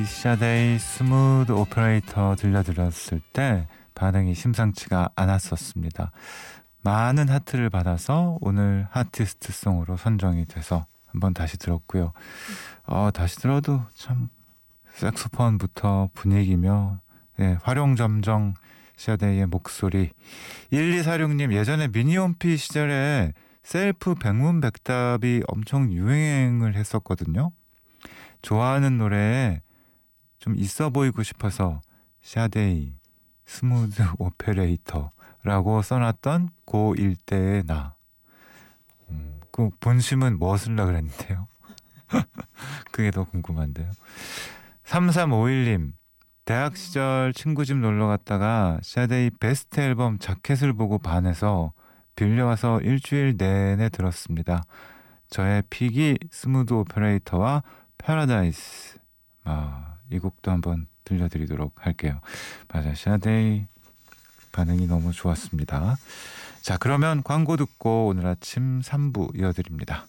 샤데이 스무드 오퍼레이터 들려드렸을 때 반응이 심상치가 않았었습니다. 많은 하트를 받아서 오늘 하티스트 송으로 선정이 돼서 한번 다시 들었고요. 다시 들어도 참 색소폰부터 분위기며 활용점정 샤데이의 목소리. 1246님, 예전에 미니홈피 시절에 셀프 백문백답이 엄청 유행을 했었거든요. 좋아하는 노래에 좀 있어 보이고 싶어서 샤데이 스무드 오페레이터라고 써놨던 고1 때의 나. 그 본심은 뭐 쓰려고 그랬는데요. 그게 더 궁금한데요. 3351님, 대학 시절 친구 집 놀러 갔다가 샤데이 베스트 앨범 자켓을 보고 반해서 빌려와서 일주일 내내 들었습니다. 저의 픽이 스무드 오퍼레이터와 패러다이스. 이 곡도 한번 들려드리도록 할게요. 맞아, 샤데이 반응이 너무 좋았습니다. 자, 그러면 광고 듣고 오늘 아침 3부 이어드립니다.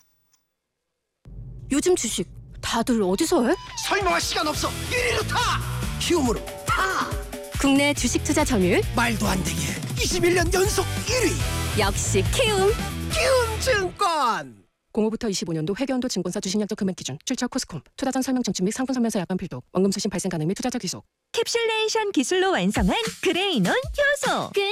요즘 주식 다들 어디서 해? 설명할 시간 없어. 1위로 타. 키움으로 타. 국내 주식 투자 점유율 말도 안 되게 21년 연속 1위. 역시 키움. 키움증권. 05부터 25년도 회계연도 증권사 주식약정 금액 기준 출처 코스콤 투자전 설명 증축 및 상품 설명서 약관 필독 원금 수신 발생 가능 및 투자자 귀속 캡슐레이션 기술로 완성한 그레이논 효소.